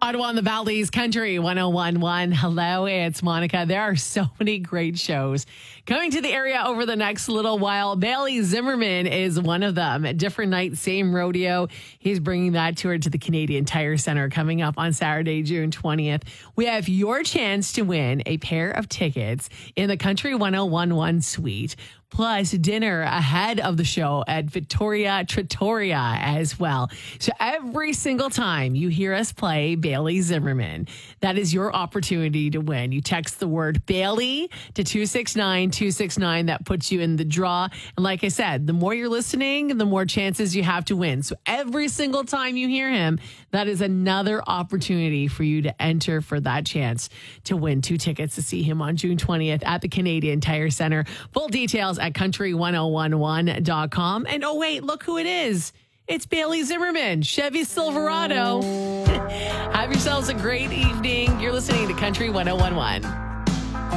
Ottawa and the Valley's Country 1011. Hello, it's Monica. There are so many great shows coming to the area over the next little while. Bailey Zimmerman is one of them. A different night, same rodeo. He's bringing that tour to the Canadian Tire Center coming up on Saturday, June 20th. We have your chance to win a pair of tickets in the Country 1011 suite, plus dinner ahead of the show at Victoria Trattoria as well. So every single time you hear us play Bailey Zimmerman, that is your opportunity to win. You text the word Bailey to 269-269. That puts you in the draw. And like I said, the more you're listening, the more chances you have to win. So every single time you hear him, that is another opportunity for you to enter for that chance to win 2 tickets to see him on June 20th at the Canadian Tire Center. Full details at country1011.com. And oh, wait, look who it is. It's Bailey Zimmerman, Chevy Silverado. Have yourselves a great evening. You're listening to Country 1011.